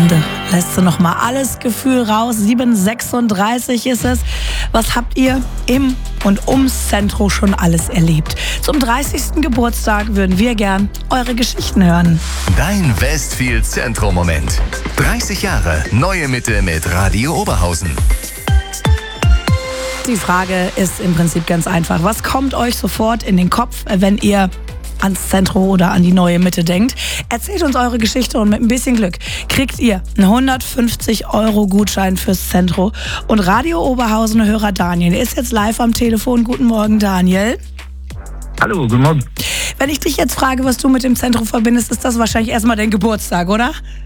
lässt du noch mal alles Gefühl raus. 7:36 ist es. Was habt ihr im und ums Centro schon alles erlebt? Zum 30. Geburtstag würden wir gern eure Geschichten hören. Dein Westfield Centro-Moment. 30 Jahre Neue Mitte mit Radio Oberhausen. Die Frage ist im Prinzip ganz einfach. Was kommt euch sofort in den Kopf, wenn ihr ans Centro oder an die Neue Mitte denkt? Erzählt uns eure Geschichte und mit ein bisschen Glück kriegt ihr einen 150-Euro-Gutschein fürs Centro. Und Radio Oberhausen-Hörer Daniel ist jetzt live am Telefon. Guten Morgen, Daniel. Hallo, guten Morgen. Wenn ich dich jetzt frage, was du mit dem Centro verbindest, ist das wahrscheinlich erstmal dein Geburtstag, oder?